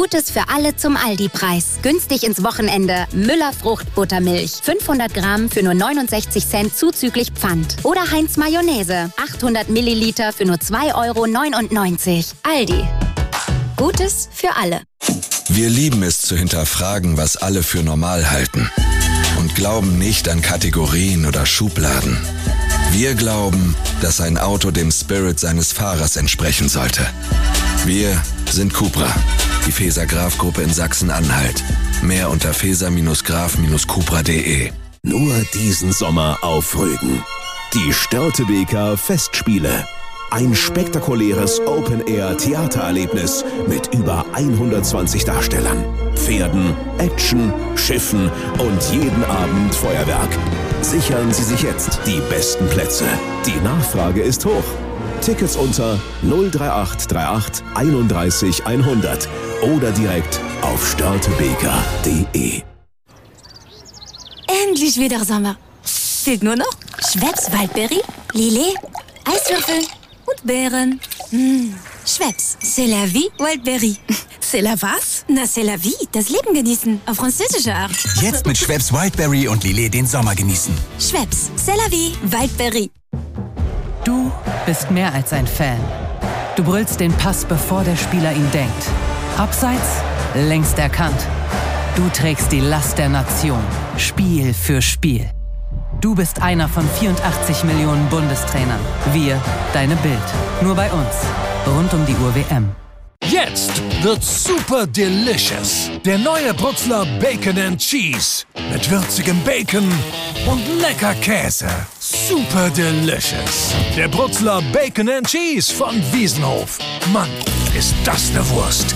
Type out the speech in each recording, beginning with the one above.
Gutes für alle zum Aldi-Preis. Günstig ins Wochenende. Müller Fruchtbuttermilch. 500 Gramm für nur 69 Cent zuzüglich Pfand. Oder Heinz Mayonnaise. 800 Milliliter für nur 2,99 €. Aldi. Gutes für alle. Wir lieben es zu hinterfragen, was alle für normal halten. Und glauben nicht an Kategorien oder Schubladen. Wir glauben, dass ein Auto dem Spirit seines Fahrers entsprechen sollte. Wir sind Cupra, die Feser-Graf-Gruppe in Sachsen-Anhalt. Mehr unter feser-graf-cupra.de. Nur diesen Sommer auf Rügen. Die Störtebeker Festspiele. Ein spektakuläres Open-Air-Theatererlebnis mit über 120 Darstellern, Pferden, Action, Schiffen und jeden Abend Feuerwerk. Sichern Sie sich jetzt die besten Plätze. Die Nachfrage ist hoch. Tickets unter 03838 31 100 oder direkt auf störtebeker.de. Endlich wieder Sommer. Fehlt nur noch Schweppes Waldberry, Lillet, Eiswürfel und Beeren. Schweppes, c'est la vie, Wildberry. C'est la was? Na, c'est la vie, das Leben genießen, auf französische Art. Jetzt mit Schweppes Wildberry und Lillet den Sommer genießen. Schweppes, c'est la vie, Wildberry. Du bist mehr als ein Fan. Du brüllst den Pass, bevor der Spieler ihn denkt. Abseits, längst erkannt. Du trägst die Last der Nation, Spiel für Spiel. Du bist einer von 84 Millionen Bundestrainern. Wir, deine Bild. Nur bei uns. Rund um die Uhr WM. Jetzt wird's super delicious. Der neue Brutzler Bacon and Cheese. Mit würzigem Bacon und lecker Käse. Super delicious. Der Brutzler Bacon and Cheese von Wiesenhof. Mann, ist das eine Wurst.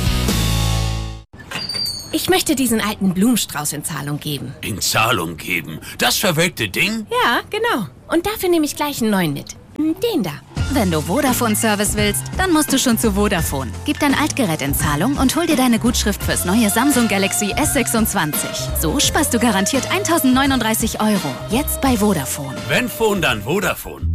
Ich möchte diesen alten Blumenstrauß in Zahlung geben. In Zahlung geben? Das verwelkte Ding? Ja, genau. Und dafür nehme ich gleich einen neuen mit. Den da. Wenn du Vodafone-Service willst, dann musst du schon zu Vodafone. Gib dein Altgerät in Zahlung und hol dir deine Gutschrift fürs neue Samsung Galaxy S26. So sparst du garantiert 1.039 €. Jetzt bei Vodafone. Wenn Phone, dann Vodafone.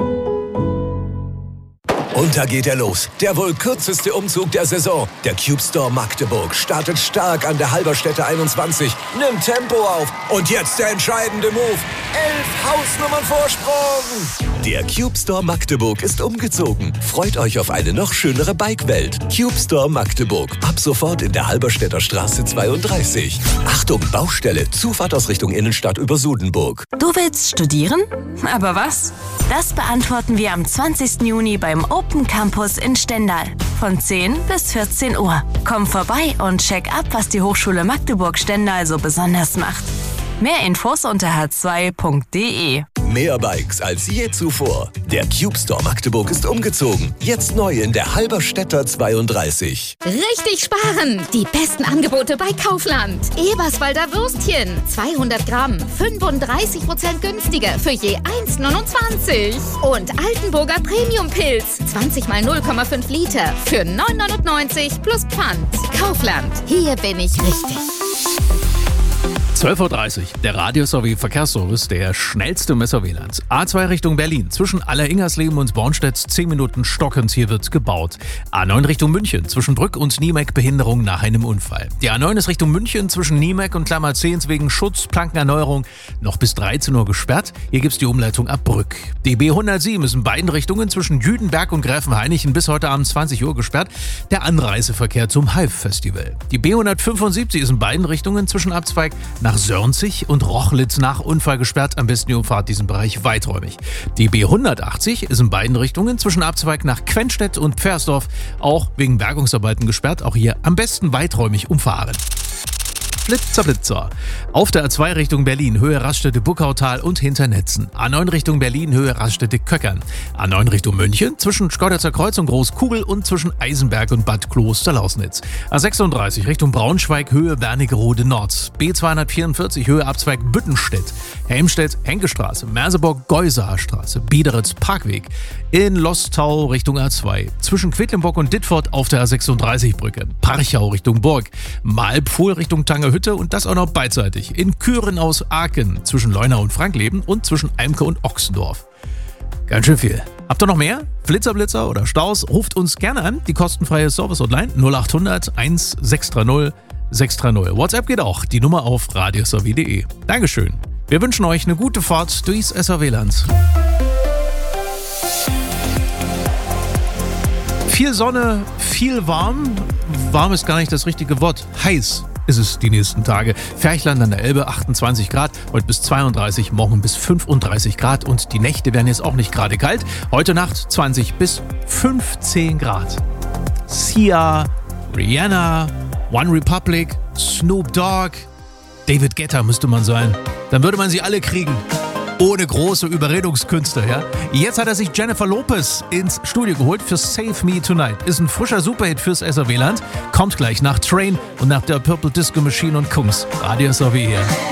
Und da geht er los. Der wohl kürzeste Umzug der Saison. Der Cube Store Magdeburg startet stark an der Halberstädter 21, nimmt Tempo auf und jetzt der entscheidende Move. 11 Hausnummern Vorsprung. Der Cube Store Magdeburg ist umgezogen. Freut euch auf eine noch schönere Bike-Welt. Cube Store Magdeburg. Ab sofort in der Halberstädter Straße 32. Achtung, Baustelle. Zufahrt aus Richtung Innenstadt über Sudenburg. Du willst studieren? Aber was? Das beantworten wir am 20. Juni beim Open Campus in Stendal. Von 10 bis 14 Uhr. Komm vorbei und check ab, was die Hochschule Magdeburg-Stendal so besonders macht. Mehr Infos unter h2.de. Mehr Bikes als je zuvor. Der Cube Store Magdeburg ist umgezogen. Jetzt neu in der Halberstädter 32. Richtig sparen! Die besten Angebote bei Kaufland. Eberswalder Würstchen. 200 Gramm. 35% günstiger für je 1,29. Und Altenburger Premium-Pilz. 20 mal 0,5 Liter für 9,99 plus Pfand. Kaufland. Hier bin ich richtig. 12:30 Uhr, der Radio-Verkehrsservice, der schnellste Messer-WLANs. A2 Richtung Berlin, zwischen Alleringersleben und Bornstedt 10 Minuten stockend, hier wird gebaut. A9 Richtung München, zwischen Brück und Niemek Behinderung nach einem Unfall. Die A9 ist Richtung München, zwischen Niemek und Klammer-10 wegen Schutzplankenerneuerung noch bis 13 Uhr gesperrt. Hier gibt's die Umleitung ab Brück. Die B107 ist in beiden Richtungen zwischen Jüdenberg und Gräfenhainichen bis heute Abend 20 Uhr gesperrt. Der Anreiseverkehr zum Hive-Festival. Die B175 ist in beiden Richtungen zwischen Abzweig nach Sörnzig und Rochlitz nach Unfall gesperrt. Am besten ihr umfahrt diesen Bereich weiträumig. Die B180 ist in beiden Richtungen zwischen Abzweig nach Quenstedt und Pfersdorf auch wegen Bergungsarbeiten gesperrt. Auch hier am besten weiträumig umfahren. Blitzer, Blitzer. Auf der A2 Richtung Berlin, Höhe Raststätte-Buckautal und Hinternetzen. A9 Richtung Berlin, Höhe Raststätte-Köckern. A9 Richtung München, zwischen Schkeuditzer Kreuz und Großkugel und zwischen Eisenberg und Bad Kloster-Lausnitz. A36 Richtung Braunschweig, Höhe Wernigerode Nord. B244, Höhe Abzweig Büttenstedt. Helmstedt, Henkestraße, Merseburg, Geusaer Straße, Biederitz, Parkweg. In Lostau Richtung A2. Zwischen Quedlinburg und Dittfurt auf der A36-Brücke. Parchau Richtung Burg. Malpfuhl Richtung Tangerhütte und das auch noch beidseitig. In Küren aus Aachen, zwischen Leuna und Frankleben und zwischen Eimke und Ochsendorf. Ganz schön viel. Habt ihr noch mehr? Flitzer oder Staus? Ruft uns gerne an. Die kostenfreie Service-Hotline 0800 1630 630. WhatsApp geht auch. Die Nummer auf radiosrw.de. Dankeschön. Wir wünschen euch eine gute Fahrt durchs SRW-Land. Viel Sonne, viel warm. Warm ist gar nicht das richtige Wort. Heiß ist es die nächsten Tage. Ferchland an der Elbe 28 Grad, heute bis 32, morgen bis 35 Grad und die Nächte werden jetzt auch nicht gerade kalt. Heute Nacht 20 bis 15 Grad. Sia, Rihanna, One Republic, Snoop Dogg, David Guetta müsste man sein. Dann würde man sie alle kriegen. Ohne große Überredungskünste, ja. Jetzt hat er sich Jennifer Lopez ins Studio geholt für Save Me Tonight. Ist ein frischer Superhit fürs SRW-Land. Kommt gleich nach Train und nach der Purple Disco Machine und Kungs. Radio SRW hier.